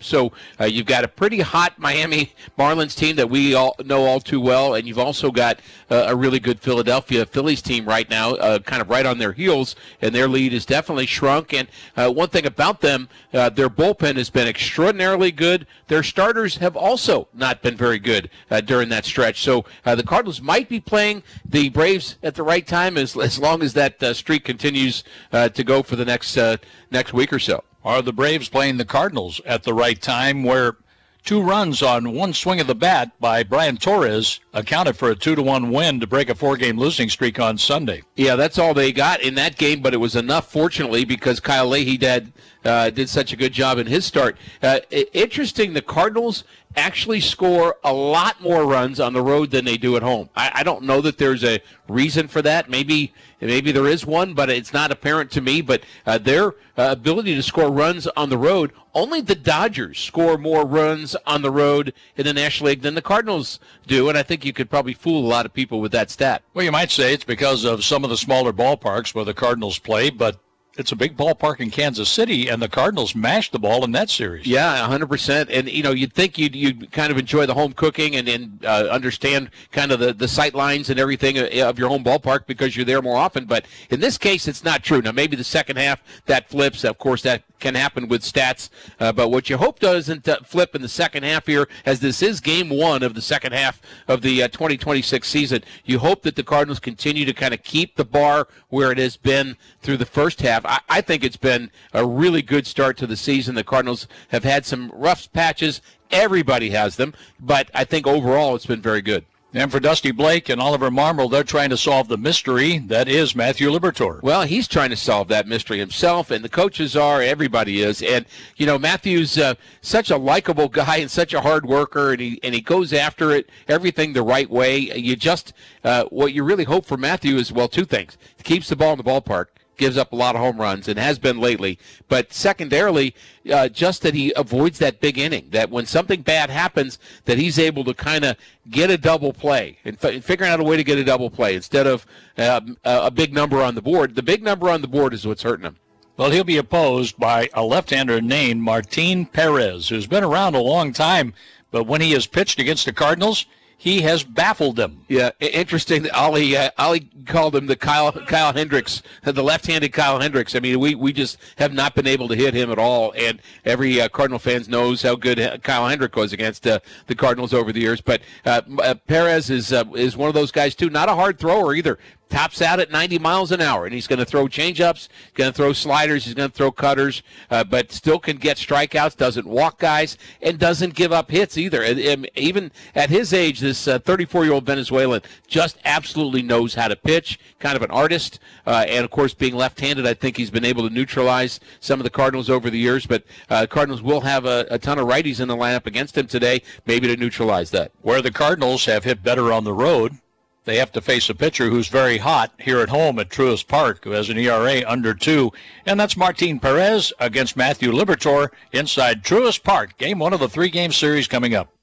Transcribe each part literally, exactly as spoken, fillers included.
So uh, you've got a pretty hot Miami Marlins team that we all know all too well, and you've also got uh, a really good Philadelphia Phillies team right now, uh, kind of right on their heels, and their lead is definitely shrunk. And uh, one thing about them, uh, their bullpen has been extraordinarily good. Their starters have also not been very good uh, during that stretch. So uh, the Cardinals might be playing the Braves at the right time as as long as that uh, streak continues uh, to go for the next uh, next week or so. Are the Braves playing the Cardinals at the right time, where two runs on one swing of the bat by Brian Torres accounted for a two to one win to break a four-game losing streak on Sunday? Yeah, that's all they got in that game, but it was enough, fortunately, because Kyle Leahy did, uh, did such a good job in his start. Uh, interesting, the Cardinals actually score a lot more runs on the road than they do at home. I, I don't know that there's a reason for that. Maybe maybe there is one, but it's not apparent to me. But uh, their uh, ability to score runs on the road, only the Dodgers score more runs on the road in the National League than the Cardinals do, and I think you could probably fool a lot of people with that stat. Well, you might say it's because of some of the smaller ballparks where the Cardinals play, but it's a big ballpark in Kansas City, and the Cardinals mashed the ball in that series. Yeah, one hundred percent. And, you know, you'd think you'd, you'd kind of enjoy the home cooking and, and uh, understand kind of the, the sight lines and everything of your home ballpark because you're there more often. But in this case, it's not true. Now, maybe the second half, that flips. Of course, that can happen with stats. Uh, but what you hope doesn't uh, flip in the second half here, as this is game one of the second half of the uh, twenty twenty-six season, you hope that the Cardinals continue to kind of keep the bar where it has been through the first half. I, I think it's been a really good start to the season. The Cardinals have had some rough patches. Everybody has them. But I think overall it's been very good. And for Dusty Blake and Oliver Marmol, they're trying to solve the mystery that is Matthew Liberatore. Well, he's trying to solve that mystery himself, and the coaches are, everybody is. And, you know, Matthew's uh, such a likable guy and such a hard worker, and he and he goes after it, everything the right way. You just, uh, what you really hope for Matthew is, well, two things. He keeps the ball in the ballpark, gives up a lot of home runs and has been lately. But secondarily, uh, just that he avoids that big inning, that when something bad happens, that he's able to kind of get a double play and f- figuring out a way to get a double play instead of uh, a big number on the board. The big number on the board is what's hurting him. Well, he'll be opposed by a left-hander named Martin Perez, who's been around a long time, but when he has pitched against the Cardinals, he has baffled them. Yeah, interesting. Ollie, uh, Ollie called him the Kyle Kyle Hendricks, the left-handed Kyle Hendricks. I mean, we, we just have not been able to hit him at all, and every uh, Cardinal fans knows how good Kyle Hendricks was against uh, the Cardinals over the years. But uh, uh, Perez is uh, is one of those guys too. Not a hard thrower either. Tops out at ninety miles an hour, and he's going to throw changeups, going to throw sliders, he's going to throw cutters, uh, but still can get strikeouts, doesn't walk guys, and doesn't give up hits either. And, and even at his age, this uh, thirty-four-year-old Venezuelan just absolutely knows how to pitch, kind of an artist, uh, and, of course, being left-handed, I think he's been able to neutralize some of the Cardinals over the years, but uh, Cardinals will have a, a ton of righties in the lineup against him today, maybe to neutralize that. Where the Cardinals have hit better on the road, they have to face a pitcher who's very hot here at home at Truist Park, who has an E R A under two, and that's Martin Perez against Matthew Liberatore inside Truist Park. Game one of the three-game series coming up.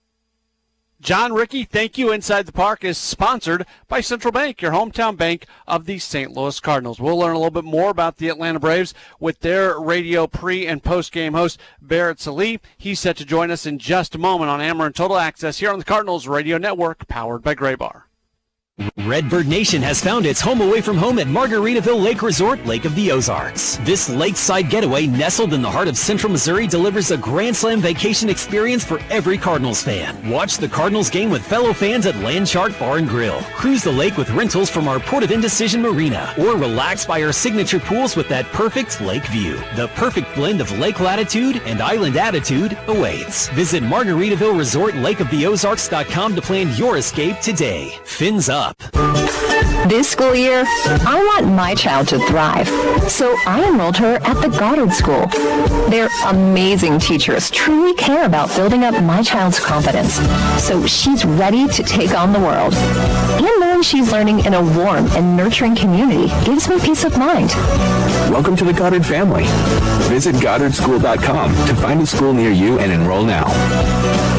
John, Ricky, thank you. Inside the Park is sponsored by Central Bank, your hometown bank of the Saint Louis Cardinals. We'll learn a little bit more about the Atlanta Braves with their radio pre- and post-game host, Barrett Sallee. He's set to join us in just a moment on Ameren Total Access here on the Cardinals Radio Network, powered by Graybar. Redbird Nation has found its home away from home at Margaritaville Lake Resort, Lake of the Ozarks. This lakeside getaway, nestled in the heart of central Missouri, delivers a Grand Slam vacation experience for every Cardinals fan. Watch the Cardinals game with fellow fans at Landchart Bar and Grill. Cruise the lake with rentals from our Port of Indecision Marina, or relax by our signature pools with that perfect lake view. The perfect blend of lake latitude and island attitude awaits. Visit Margaritaville Resort Lake of the Ozarks dot com to plan your escape today. Fins up. This school year, I want my child to thrive, so I enrolled her at the Goddard School. Their amazing teachers truly care about building up my child's confidence, so she's ready to take on the world. And knowing she's learning in a warm and nurturing community gives me peace of mind. Welcome to the Goddard family. Visit Goddard School dot com to find a school near you and enroll now.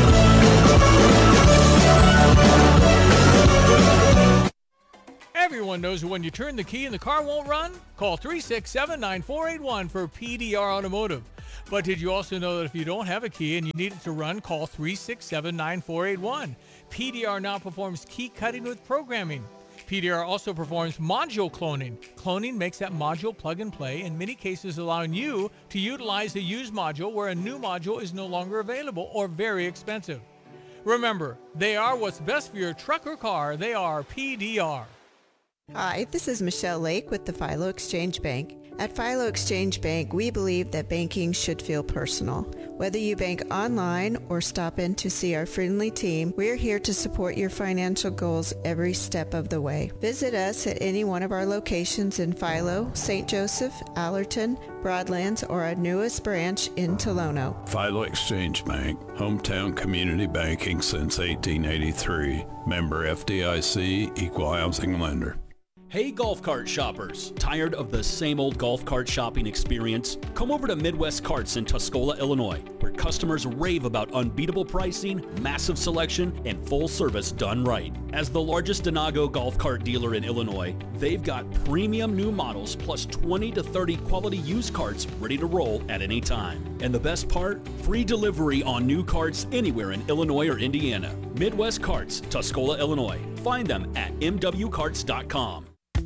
Everyone knows that when you turn the key and the car won't run, call three six seven, nine four eight one for P D R Automotive. But did you also know that if you don't have a key and you need it to run, call three six seven, nine four eight one. P D R now performs key cutting with programming. P D R also performs module cloning. Cloning makes that module plug and play, in many cases allowing you to utilize a used module where a new module is no longer available or very expensive. Remember, they are what's best for your truck or car. They are P D R. Hi, this is Michelle Lake with the Philo Exchange Bank. At Philo Exchange Bank, we believe that banking should feel personal. Whether you bank online or stop in to see our friendly team, we're here to support your financial goals every step of the way. Visit us at any one of our locations in Philo, Saint Joseph, Allerton, Broadlands, or our newest branch in Tolono. Philo Exchange Bank, hometown community banking since eighteen eighty-three. Member F D I C, equal housing lender. Hey golf cart shoppers, tired of the same old golf cart shopping experience? Come over to Midwest Carts in Tuscola, Illinois, where customers rave about unbeatable pricing, massive selection, and full service done right. As the largest Denago golf cart dealer in Illinois, they've got premium new models plus twenty to thirty quality used carts ready to roll at any time. And the best part? Free delivery on new carts anywhere in Illinois or Indiana. Midwest Carts, Tuscola, Illinois. Find them at m w carts dot com.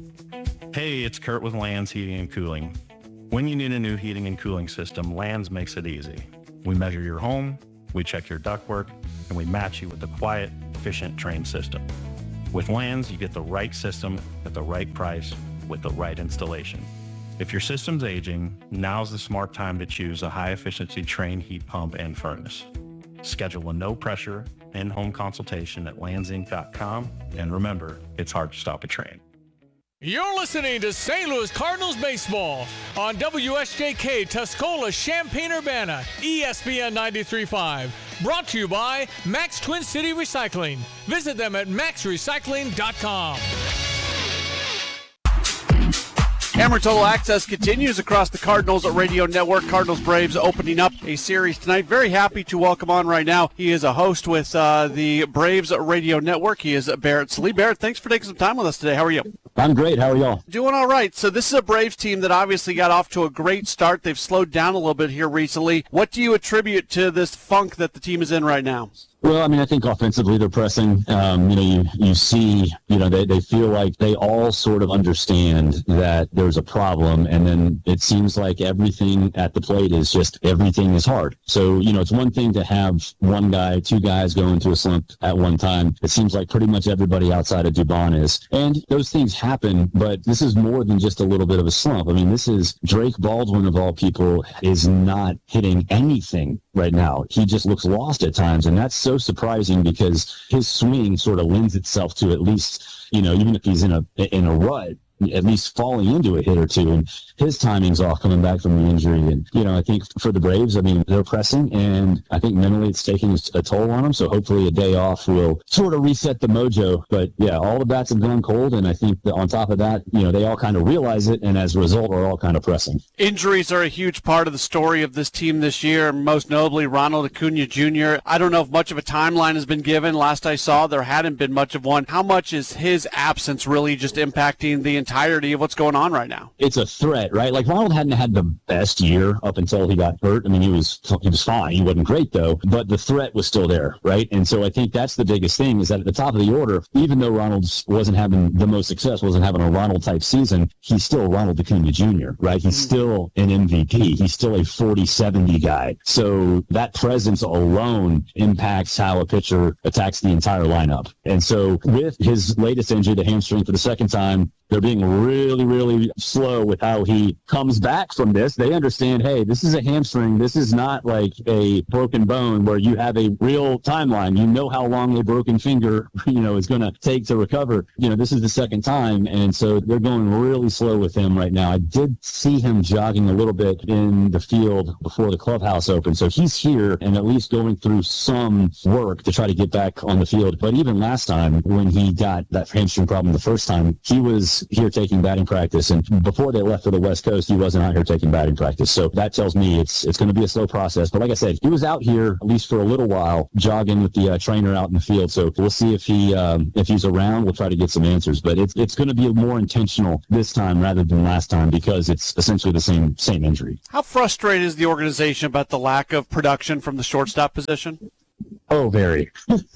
Hey, it's Kurt with Lands Heating and Cooling. When you need a new heating and cooling system, Lands makes it easy. We measure your home, we check your ductwork, and we match you with a quiet, efficient, trained system. With Lands, you get the right system at the right price with the right installation. If your system's aging, now's the smart time to choose a high-efficiency trained heat pump and furnace. Schedule a no-pressure, in-home consultation at lands inc dot com, and remember, it's hard to stop a train. You're listening to Saint Louis Cardinals baseball on W S J K Tuscola, Champaign-Urbana, E S P N ninety-three point five. Brought to you by Max Twin City Recycling. Visit them at max recycling dot com. Hammer Total Access continues across the Cardinals Radio Network. Cardinals Braves opening up a series tonight. Very happy to welcome on right now. He is a host with uh, the Braves Radio Network. He is Barrett Slee. Barrett, thanks for taking some time with us today. How are you? I'm great. How are y'all? Doing all right. So this is a Braves team that obviously got off to a great start. They've slowed down a little bit here recently. What do you attribute to this funk that the team is in right now? Well, I mean, I think offensively they're pressing. Um, you know, you, you see, you know, they, they feel like they all sort of understand that there's a problem, and then it seems like everything at the plate is just everything is hard. So, you know, it's one thing to have one guy, two guys go into a slump at one time. It seems like pretty much everybody outside of Dubon is. And those things happen, but this is more than just a little bit of a slump. I mean, this is Drake Baldwin, of all people, is not hitting anything right now. He just looks lost at times, and that's so surprising because his swing sort of lends itself to, at least, you know, even if he's in a in a rut, at least falling into a hit or two, and his timing's off coming back from the injury. And, you know, I think for the Braves, I mean, they're pressing, and I think mentally it's taking a toll on them, so hopefully a day off will sort of reset the mojo. But, yeah, all the bats have gone cold, and I think that on top of that, you know, they all kind of realize it, and as a result are all kind of pressing. Injuries are a huge part of the story of this team this year, most notably Ronald Acuna Junior I don't know if much of a timeline has been given. Last I saw, there hadn't been much of one. How much is his absence really just impacting the entirety of what's going on right now? It's a threat, right? Like, Ronald hadn't had the best year up until he got hurt. I mean, he was he was fine. He wasn't great, though, but the threat was still there, right? And so I think that's the biggest thing, is that at the top of the order, even though Ronald wasn't having the most success, wasn't having a Ronald-type season, he's still Ronald Acuna Junior, right? He's still an M V P. He's still a forty seventy guy. So that presence alone impacts how a pitcher attacks the entire lineup. And so with his latest injury, the hamstring for the second time, they're being really, really slow with how he comes back from this. They understand, hey, this is a hamstring. This is not like a broken bone where you have a real timeline. You know how long a broken finger, you know, is going to take to recover. You know, this is the second time, and so they're going really slow with him right now. I did see him jogging a little bit in the field before the clubhouse opened, so he's here and at least going through some work to try to get back on the field. But even last time when he got that hamstring problem the first time, he was was here taking batting practice. And before they left for the West Coast, he wasn't out here taking batting practice. So that tells me it's it's going to be a slow process. But like I said, he was out here at least for a little while, jogging with the uh, trainer out in the field. So we'll see if he um, if he's around. We'll try to get some answers. But it's it's going to be more intentional this time rather than last time because it's essentially the same same injury. How frustrated is the organization about the lack of production from the shortstop position? Oh, very.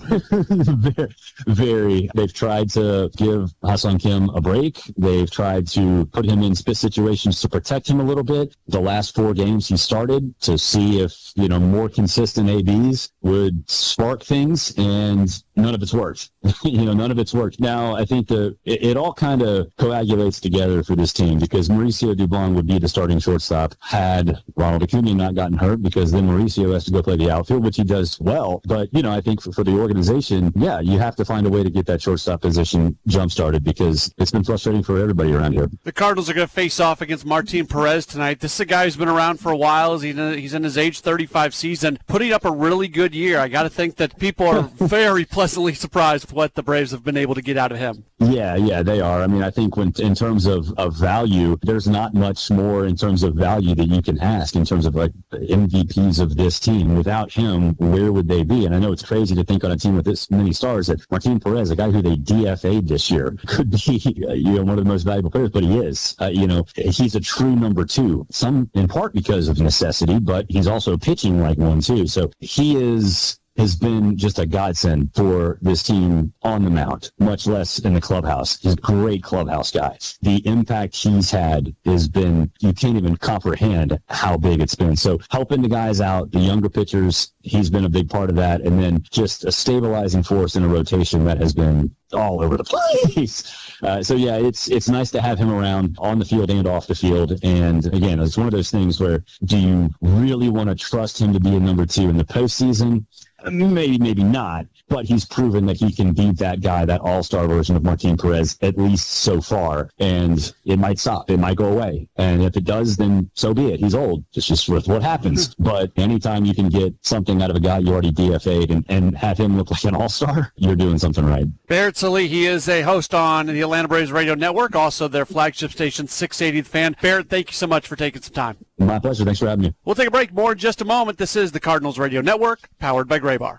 very. Very. They've tried to give Ha-Seong Kim a break. They've tried to put him in spit situations to protect him a little bit. The last four games he started to see if, you know, more consistent A Bs would spark things, and none of it's worked. you know, none of it's worked. Now, I think the it, it all kind of coagulates together for this team because Mauricio Dubon would be the starting shortstop had Ronald Acuna not gotten hurt, because then Mauricio has to go play the outfield, which he does well. But, you know, I think for, for the organization, yeah, you have to find a way to get that shortstop position jump-started because it's been frustrating for everybody around here. The Cardinals are going to face off against Martin Perez tonight. This is a guy who's been around for a while. He's in, he's in his age thirty-five season, putting up a really good year. I got to think that people are very pleasantly surprised with what the Braves have been able to get out of him. Yeah, yeah, they are. I mean, I think when in terms of, of value, there's not much more in terms of value that you can ask in terms of like M V Ps of this team. Without him, where would they be? And I know it's crazy to think on a team with this many stars that Martin Perez, a guy who they D F A'd this year, could be you know one of the most valuable players, but he is. Uh, you know, he's a true number two, some in part because of necessity, but he's also pitching like one too. So he is has been just a godsend for this team on the mound, much less in the clubhouse. He's a great clubhouse guy. The impact he's had has been, you can't even comprehend how big it's been. So helping the guys out, the younger pitchers, he's been a big part of that. And then just a stabilizing force in a rotation that has been all over the place. Uh, so yeah, it's it's nice to have him around on the field and off the field. And again, it's one of those things where do you really want to trust him to be a number two in the postseason? Maybe, maybe not, but he's proven that he can beat that guy, that all-star version of Martin Perez, at least so far. And it might stop. It might go away. And if it does, then so be it. He's old. It's just with what happens. But anytime you can get something out of a guy you already D F A'd and, and have him look like an all-star, you're doing something right. Barrett Sallee, he is a host on the Atlanta Braves Radio Network, also their flagship station, six eighty The Fan. Barrett, thank you so much for taking some time. My pleasure. Thanks for having me. We'll take a break. More in just a moment. This is the Cardinals Radio Network, powered by Graybar.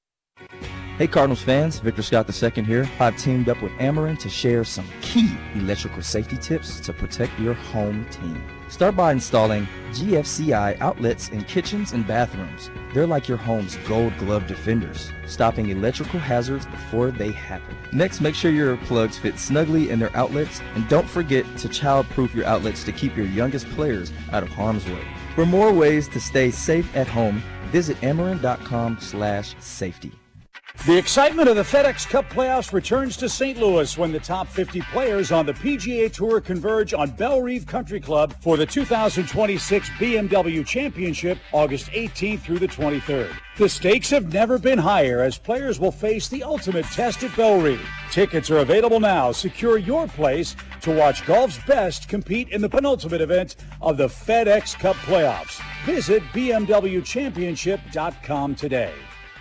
Hey Cardinals fans, Victor Scott the second here. I've teamed up with Ameren to share some key electrical safety tips to protect your home team. Start by installing G F C I outlets in kitchens and bathrooms. They're like your home's gold glove defenders, stopping electrical hazards before they happen. Next, make sure your plugs fit snugly in their outlets, and don't forget to child-proof your outlets to keep your youngest players out of harm's way. For more ways to stay safe at home, visit Ameren.com slash safety. The excitement of the FedEx Cup playoffs returns to Saint Louis when the top fifty players on the P G A Tour converge on Bellerive Country Club for the two thousand twenty-six B M W Championship, August eighteenth through the twenty-third. The stakes have never been higher as players will face the ultimate test at Bellerive. Tickets are available now. Secure your place to watch golf's best compete in the penultimate event of the FedEx Cup playoffs. Visit B M W championship dot com today.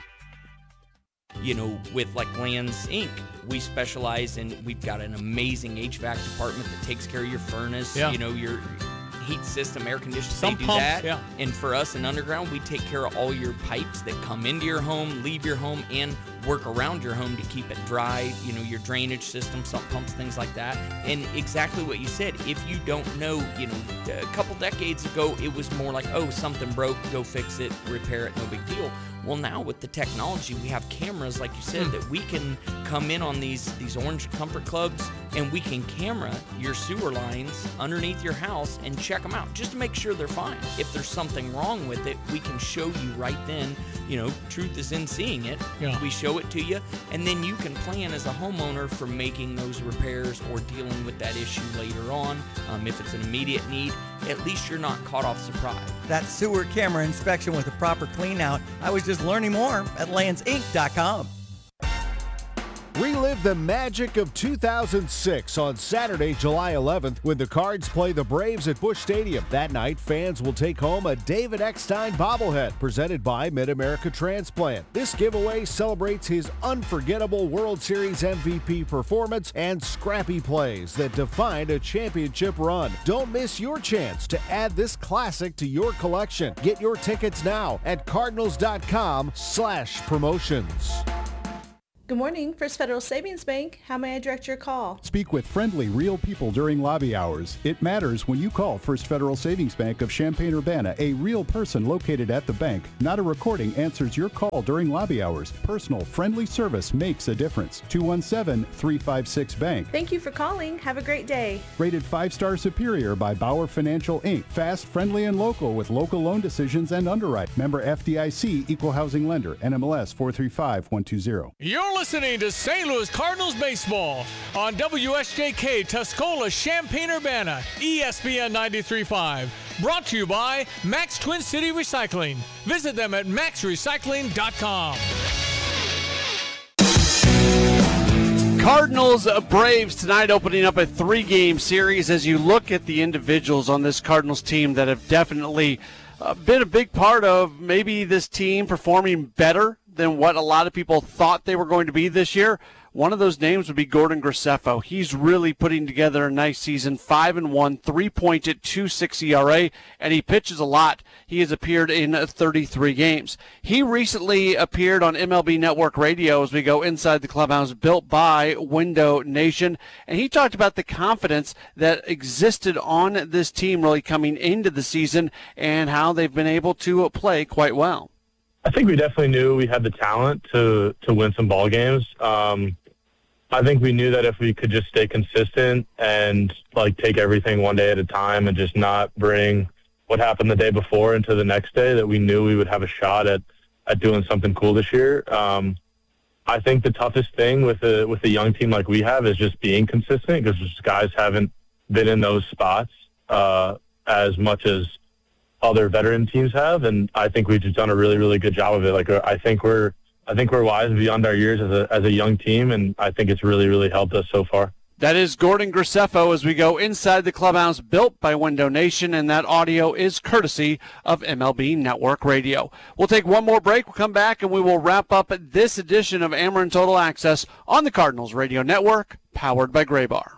You know, with like Lands Incorporated, we specialize in, we've got an amazing H V A C department that takes care of your furnace, yeah. you know, your heat system, air conditioning, Some they do pumps, that. yeah. And for us in Underground, we take care of all your pipes that come into your home, leave your home, and work around your home to keep it dry, you know, your drainage system, sump pumps, things like that. And exactly what you said, if you don't know, you know, a couple decades ago, it was more like, oh, something broke, go fix it, repair it, no big deal. Well, now with the technology, we have cameras, like you said, mm. that we can come in on these, these orange comfort clubs, and we can camera your sewer lines underneath your house and check them out just to make sure they're fine. If there's something wrong with it, we can show you right then. You know, truth is in seeing it. Yeah. We show it to you, and then you can plan as a homeowner for making those repairs or dealing with that issue later on. Um, if it's an immediate need, at least you're not caught off surprise. That sewer camera inspection with a proper clean out, I was just learning more at Lands Inc dot com. Relive the magic of two thousand six on Saturday, July eleventh, when the Cards play the Braves at Busch Stadium. That night, fans will take home a David Eckstein bobblehead presented by Mid-America Transplant. This giveaway celebrates his unforgettable World Series M V P performance and scrappy plays that defined a championship run. Don't miss your chance to add this classic to your collection. Get your tickets now at cardinals.com slash promotions. Good morning, First Federal Savings Bank. How may I direct your call? Speak with friendly, real people during lobby hours. It matters when you call First Federal Savings Bank of Champaign-Urbana. A real person located at the bank, not a recording, answers your call during lobby hours. Personal, friendly service makes a difference. two one seven, three five six, bank. Thank you for calling. Have a great day. Rated five-star superior by Bauer Financial, Incorporated. Fast, friendly, and local with local loan decisions and underwrite. Member F D I C, Equal Housing Lender, N M L S four three five one two zero. You're listening to Saint Louis Cardinals baseball on W S J K Tuscola, Champaign-Urbana, E S P N ninety-three point five. Brought to you by Max Twin City Recycling. Visit them at max recycling dot com. Cardinals Braves tonight, opening up a three-game series. As you look at the individuals on this Cardinals team that have definitely uh, been a big part of maybe this team performing better than what a lot of people thought they were going to be this year, one of those names would be Gordon Graceffo. He's really putting together a nice season, five and one, three point two six E R A, and he pitches a lot. He has appeared in thirty-three games. He recently appeared on M L B Network Radio as we go inside the clubhouse, built by Window Nation, and he talked about the confidence that existed on this team really coming into the season and how they've been able to play quite well. I think we definitely knew we had the talent to to win some ball games. Um, I think we knew that if we could just stay consistent and like take everything one day at a time and just not bring what happened the day before into the next day, that we knew we would have a shot at, at doing something cool this year. Um, I think the toughest thing with a with a young team like we have is just being consistent, because just guys haven't been in those spots uh, as much as other veteran teams have, and I think we've just done a really, really good job of it. Like I think we're, I think we're wise beyond our years as a as a young team, and I think it's really, really helped us so far. That is Gordon Graceffo as we go inside the clubhouse, built by Window Nation, and that audio is courtesy of M L B Network Radio. We'll take one more break. We'll come back and we will wrap up this edition of Ameren Total Access on the Cardinals Radio Network, powered by Graybar.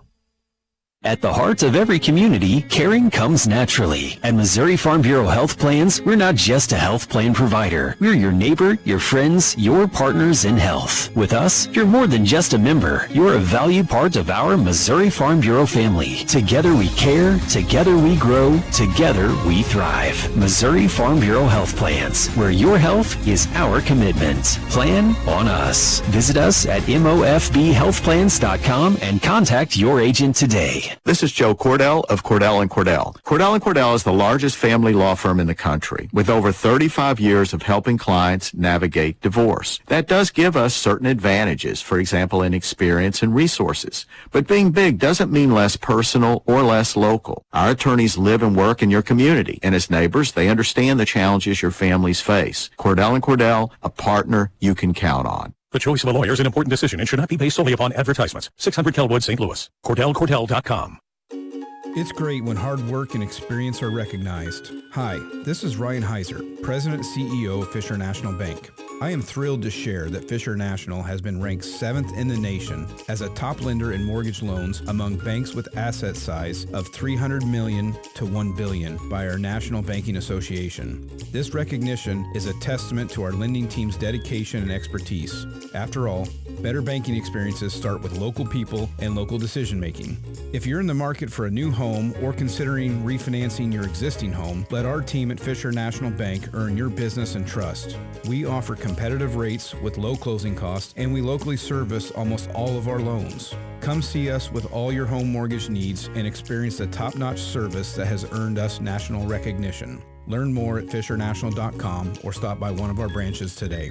At the heart of every community, caring comes naturally. At Missouri Farm Bureau Health Plans, we're not just a health plan provider. We're your neighbor, your friends, your partners in health. With us, you're more than just a member. You're a valued part of our Missouri Farm Bureau family. Together we care, together we grow, together we thrive. Missouri Farm Bureau Health Plans, where your health is our commitment. Plan on us. Visit us at M O F B health plans dot com and contact your agent today. This is Joe Cordell of Cordell and Cordell. Cordell and Cordell is the largest family law firm in the country, with over thirty-five years of helping clients navigate divorce. That does give us certain advantages, for example, in experience and resources. But being big doesn't mean less personal or less local. Our attorneys live and work in your community, and as neighbors, they understand the challenges your families face. Cordell and Cordell, a partner you can count on. The choice of a lawyer is an important decision and should not be based solely upon advertisements. six hundred Kelwood, Saint Louis. Cordell Cordell dot com. It's great when hard work and experience are recognized. Hi, this is Ryan Heiser, President and C E O of Fisher National Bank. I am thrilled to share that Fisher National has been ranked seventh in the nation as a top lender in mortgage loans among banks with asset size of three hundred million dollars to one billion dollars by our National Banking Association. This recognition is a testament to our lending team's dedication and expertise. After all, better banking experiences start with local people and local decision making. If you're in the market for a new home or considering refinancing your existing home, let our team at Fisher National Bank earn your business and trust. We offer competitive rates with low closing costs, and we locally service almost all of our loans. Come see us with all your home mortgage needs and experience the top-notch service that has earned us national recognition. Learn more at fisher national dot com or stop by one of our branches today.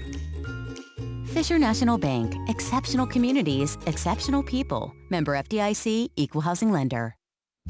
Fisher National Bank, exceptional communities, exceptional people. Member F D I C, Equal Housing Lender.